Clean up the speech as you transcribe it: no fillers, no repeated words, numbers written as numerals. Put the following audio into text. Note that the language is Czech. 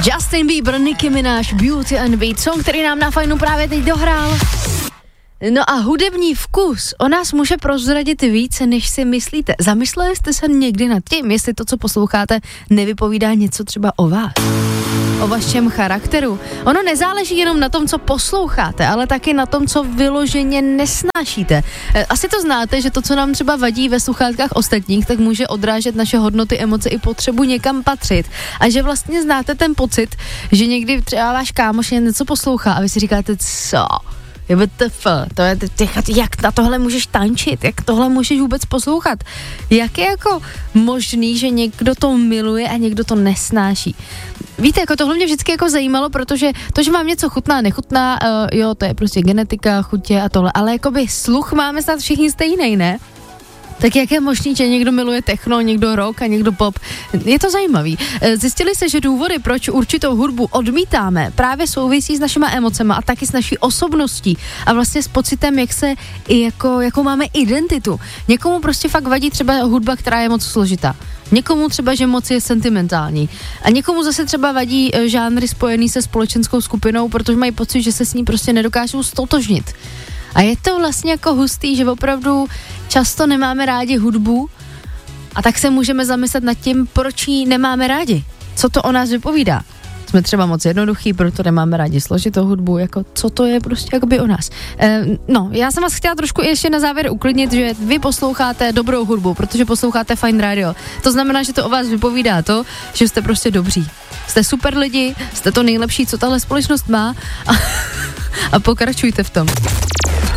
Justin Bieber, Nicki Minaj, Beauty and Beat, song, který nám na Fajnu právě teď dohrál. No a hudební vkus o nás může prozradit více, než si myslíte. Zamysleli jste se někdy nad tím, jestli to, co posloucháte, nevypovídá něco třeba o vás? O vašem charakteru. Ono nezáleží jenom na tom, co posloucháte, ale taky na tom, co vyloženě nesnášíte. Asi to znáte, že to, co nám třeba vadí ve sluchátkách ostatních, tak může odrážet naše hodnoty, emoce i potřebu někam patřit. A že vlastně znáte ten pocit, že někdy třeba váš kámoš něco poslouchá a vy si říkáte, co? To je, jak na tohle můžeš tančit, jak tohle můžeš vůbec poslouchat. Jak je jako možný, že někdo to miluje a někdo to nesnáší? Víte, jako tohle mě vždycky jako zajímalo, protože to, že vám něco chutná, nechutná, jo, to je prostě genetika, chutě a tohle, ale jakoby sluch máme snad všichni stejný, ne? Tak jak je možný, že někdo miluje techno, někdo rock a někdo pop? Je to zajímavý. Zjistili se, že důvody, proč určitou hudbu odmítáme, právě souvisí s našima emocema a taky s naší osobností a vlastně s pocitem, jakou máme identitu. Někomu prostě fakt vadí třeba hudba, která je moc složitá. Někomu třeba, že moc je sentimentální. A někomu zase třeba vadí žánry spojený se společenskou skupinou, protože mají pocit, že se s ní prostě nedokážou stotožnit. A je to vlastně jako hustý, že opravdu často nemáme rádi hudbu a tak se můžeme zamyslet nad tím, proč ji nemáme rádi. Co to o nás vypovídá? Jsme třeba moc jednoduchý, proto nemáme rádi složitou hudbu, jako co to je prostě jakoby o nás. Já jsem vás chtěla trošku ještě na závěr uklidnit, že vy posloucháte dobrou hudbu, protože posloucháte Fajn Radio. To znamená, že to o vás vypovídá to, že jste prostě dobří. Jste super lidi, jste to nejlepší, co tahle společnost má a pokračujte v tom.